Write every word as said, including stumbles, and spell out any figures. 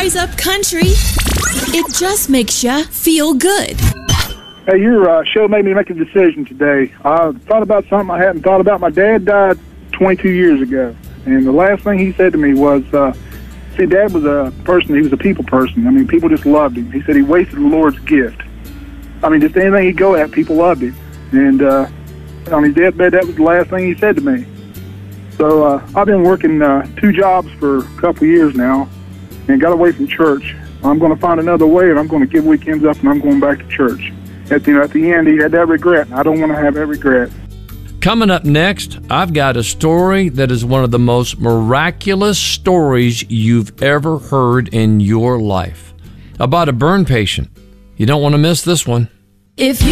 Rise Up Country. It just makes you feel good. Hey, your uh, show made me make a decision today. I thought about something I hadn't thought about. My dad died twenty-two years ago, and the last thing he said to me was, uh, see, Dad was a person, he was a people person. I mean, people just loved him. He said he wasted the Lord's gift. I mean, just anything he'd go at, people loved him. And uh, on his deathbed, that was the last thing he said to me. So uh, I've been working uh, two jobs for a couple of years now and got away from church. I'm going to find another way, and I'm going to give weekends up, and I'm going back to church. At the, at the end, he had that regret. I don't want to have that regret. Coming up next, I've got a story that is one of the most miraculous stories you've ever heard in your life. About a burn patient. You don't want to miss this one. If you